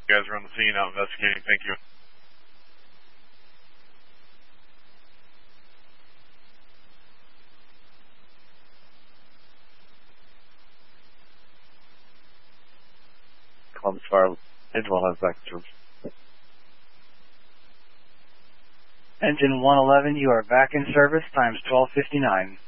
You guys are on the scene out investigating. Thank you. Columbus Fire, engine 111 back to troops. Engine 111, you are back in service, times 12:59.